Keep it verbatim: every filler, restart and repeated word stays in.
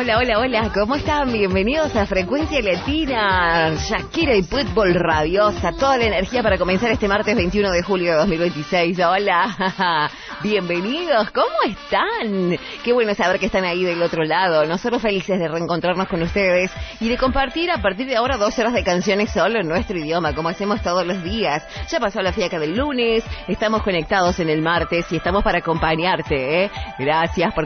Hola, hola, hola, ¿cómo están? Bienvenidos a Frecuencia Latina, Shakira y Pitbull Rabiosa, toda la energía para comenzar este martes veintiuno de julio de dos mil veintiséis. Hola, bienvenidos, ¿cómo están? Qué bueno saber que están ahí del otro lado. Nosotros felices de reencontrarnos con ustedes y de compartir a partir de ahora dos horas de canciones solo en nuestro idioma, como hacemos todos los días. Ya pasó la fiaca del lunes, estamos conectados en el martes y estamos para acompañarte, ¿eh? Gracias por